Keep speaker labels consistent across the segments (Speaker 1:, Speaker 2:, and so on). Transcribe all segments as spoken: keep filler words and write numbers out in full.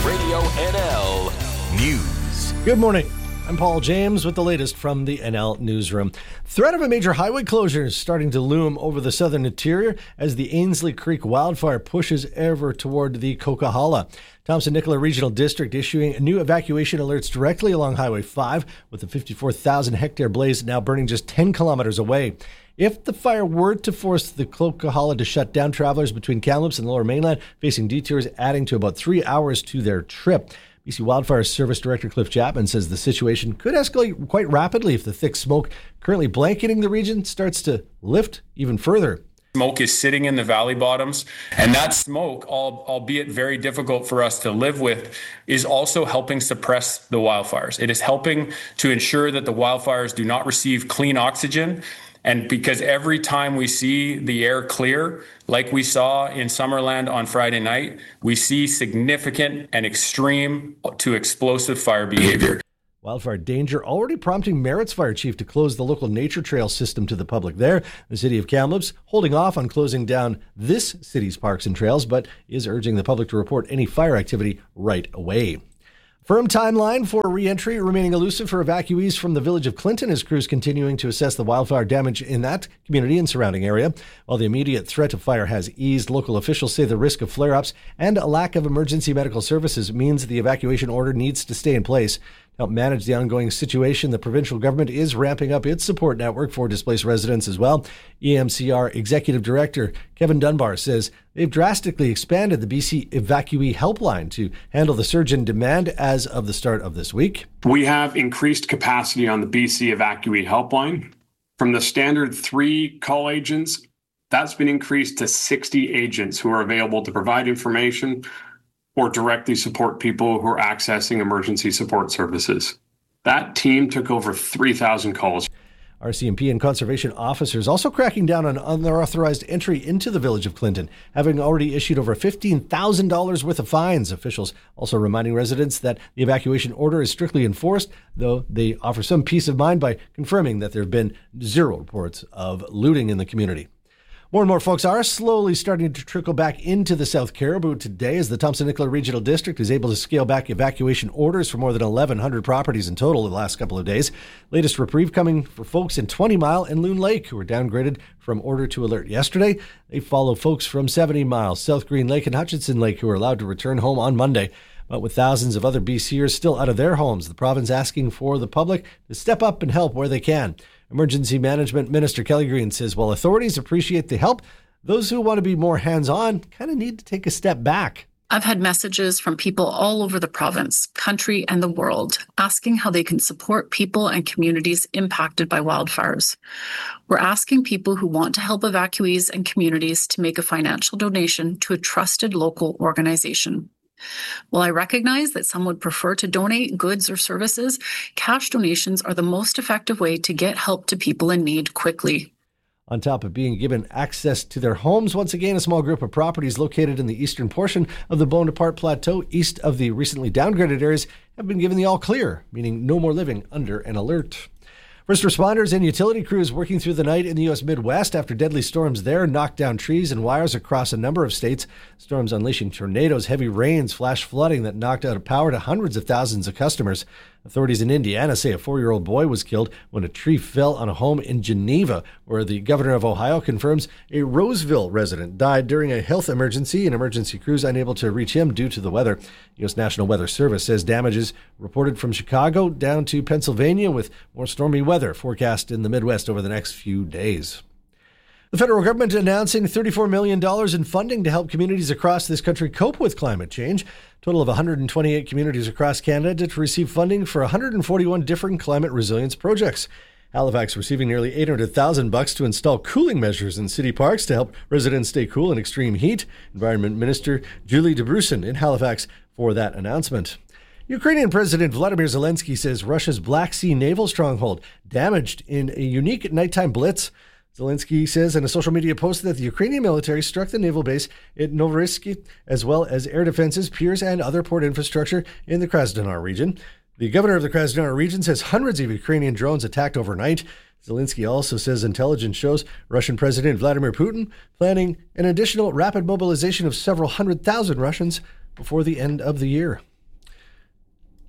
Speaker 1: Radio N L News.
Speaker 2: Good morning. I'm Paul James with the latest from the N L Newsroom. Threat of a major highway closure is starting to loom over the southern interior as the Ainslie Creek wildfire pushes ever toward the Coquihalla. Thompson-Nicola Regional District issuing new evacuation alerts directly along Highway five, with the fifty-four thousand hectare blaze now burning just ten kilometers away. If the fire were to force the Coquihalla to shut down, travelers between Kamloops and Lower Mainland facing detours adding to about three hours to their trip. B C Wildfire Service Director Cliff Chapman says the situation could escalate quite rapidly if the thick smoke currently blanketing the region starts to lift even further.
Speaker 3: Smoke is sitting in the valley bottoms, and that smoke, albeit very difficult for us to live with, is also helping suppress the wildfires. It is helping to ensure that the wildfires do not receive clean oxygen. And because every time we see the air clear, like we saw in Summerland on Friday night, we see significant and extreme to explosive fire behavior.
Speaker 2: Wildfire danger already prompting Merritt's Fire Chief to close the local nature trail system to the public there. The city of Kamloops holding off on closing down this city's parks and trails, but is urging the public to report any fire activity right away. Firm timeline for re-entry remaining elusive for evacuees from the village of Clinton as crews continuing to assess the wildfire damage in that community and surrounding area. While the immediate threat of fire has eased, local officials say the risk of flare-ups and a lack of emergency medical services means the evacuation order needs to stay in place. To help manage the ongoing situation, the provincial government is ramping up its support network for displaced residents as well. E M C R Executive Director Kevin Dunbar says they've drastically expanded the B C Evacuee Helpline to handle the surge in demand as of the start of this week.
Speaker 4: We have increased capacity on the B C Evacuee Helpline. From the standard three call agents, that's been increased to sixty agents who are available to provide information or directly support people who are accessing emergency support services. That team took over three thousand calls.
Speaker 2: R C M P and conservation officers also cracking down on unauthorized entry into the village of Clinton, having already issued over fifteen thousand dollars worth of fines. Officials also reminding residents that the evacuation order is strictly enforced, though they offer some peace of mind by confirming that there have been zero reports of looting in the community. More and more folks are slowly starting to trickle back into the South Caribou today as the Thompson-Nicola Regional District is able to scale back evacuation orders for more than eleven hundred properties in total the last couple of days. Latest reprieve coming for folks in twenty mile and Loon Lake who were downgraded from order to alert yesterday. They follow folks from seventy mile, South Green Lake and Hutchinson Lake who are allowed to return home on Monday. But with thousands of other BCers still out of their homes, the province asking for the public to step up and help where they can. Emergency Management Minister Kelly Green says while authorities appreciate the help, those who want to be more hands-on kind of need to take a step back.
Speaker 5: I've had messages from people all over the province, country, and the world asking how they can support people and communities impacted by wildfires. We're asking people who want to help evacuees and communities to make a financial donation to a trusted local organization. While I recognize that some would prefer to donate goods or services, cash donations are the most effective way to get help to people in need quickly.
Speaker 2: On top of being given access to their homes, once again, a small group of properties located in the eastern portion of the Bonaparte Plateau, east of the recently downgraded areas, have been given the all clear, meaning no more living under an alert. First responders and utility crews working through the night in the U S Midwest after deadly storms there knocked down trees and wires across a number of states. Storms unleashing tornadoes, heavy rains, flash flooding that knocked out power to hundreds of thousands of customers. Authorities in Indiana say a four-year-old boy was killed when a tree fell on a home in Geneva, where the governor of Ohio confirms a Roseville resident died during a health emergency, and emergency crews unable to reach him due to the weather. U S National Weather Service says damages reported from Chicago down to Pennsylvania, with more stormy weather forecast in the Midwest over the next few days. The federal government announcing thirty-four million dollars in funding to help communities across this country cope with climate change. A total of one hundred twenty-eight communities across Canada to receive funding for one hundred forty-one different climate resilience projects. Halifax receiving nearly eight hundred thousand bucks to install cooling measures in city parks to help residents stay cool in extreme heat. Environment Minister Julie DeBrusen in Halifax for that announcement. Ukrainian President Vladimir Zelensky says Russia's Black Sea naval stronghold damaged in a unique nighttime blitz. Zelensky says in a social media post that the Ukrainian military struck the naval base at Novorossiysk, as well as air defenses, piers, and other port infrastructure in the Krasnodar region. The governor of the Krasnodar region says hundreds of Ukrainian drones attacked overnight. Zelensky also says intelligence shows Russian President Vladimir Putin planning an additional rapid mobilization of several hundred thousand Russians before the end of the year.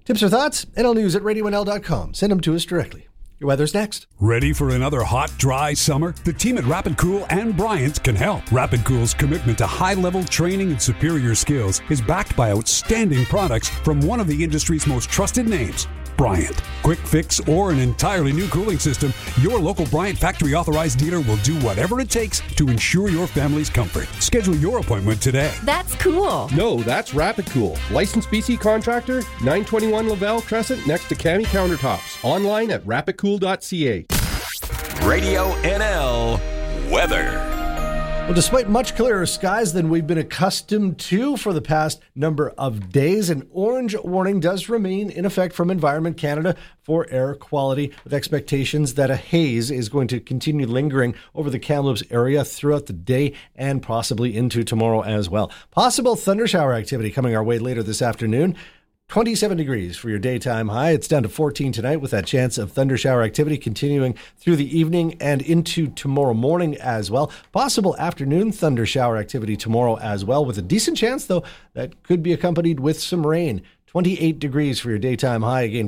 Speaker 2: Tips or thoughts? N L News at radio n l dot com. Send them to us directly. Your weather's next.
Speaker 6: Ready for another hot, dry summer? The team at Rapid Cool and Bryant can help. Rapid Cool's commitment to high-level training and superior skills is backed by outstanding products from one of the industry's most trusted names, Bryant. Quick fix or an entirely new cooling system, your local Bryant factory authorized dealer will do whatever it takes to ensure your family's comfort. Schedule your appointment today.
Speaker 7: That's cool.
Speaker 8: No, that's Rapid Cool. Licensed B C contractor, nine twenty-one Lavelle Crescent next to Cami Countertops. Online at rapid cool dot c a.
Speaker 1: Radio N L weather.
Speaker 2: Well, despite much clearer skies than we've been accustomed to for the past number of days, an orange warning does remain in effect from Environment Canada for air quality, with expectations that a haze is going to continue lingering over the Kamloops area throughout the day and possibly into tomorrow as well. Possible thundershower activity coming our way later this afternoon. twenty-seven degrees for your daytime high. It's down to fourteen tonight with that chance of thundershower activity continuing through the evening and into tomorrow morning as well. Possible afternoon thundershower activity tomorrow as well, with a decent chance, though, that could be accompanied with some rain. twenty-eight degrees for your daytime high. Again,